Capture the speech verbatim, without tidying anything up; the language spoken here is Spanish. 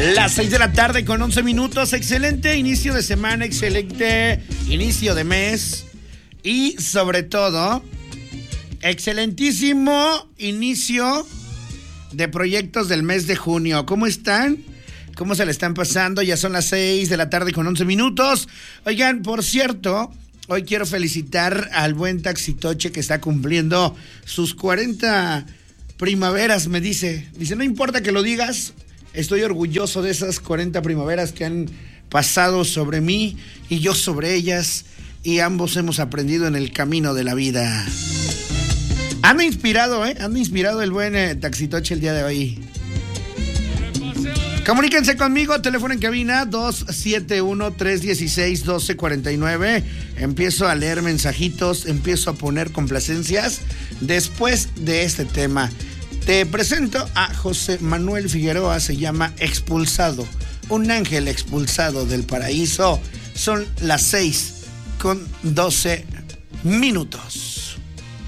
Las seis de la tarde con once minutos. Excelente inicio de semana, excelente inicio de mes. Y sobre todo, excelentísimo inicio de proyectos del mes de junio. ¿Cómo están? ¿Cómo se le están pasando? Ya son las seis de la tarde con once minutos. Oigan, por cierto, hoy quiero felicitar al buen Taxitoche que está cumpliendo sus cuarenta primaveras, me dice. Dice, no importa que lo digas, estoy orgulloso de esas cuarenta primaveras que han pasado sobre mí y yo sobre ellas, y ambos hemos aprendido en el camino de la vida. Anda inspirado, ¿eh? Anda inspirado el buen eh, Taxitoche el día de hoy. Comuníquense conmigo, teléfono en cabina dos siete uno, tres uno seis, uno dos cuatro nueve. Empiezo a leer mensajitos, empiezo a poner complacencias después de este tema. Te presento a José Manuel Figueroa, se llama Expulsado, un ángel expulsado del paraíso. Son las seis con doce minutos.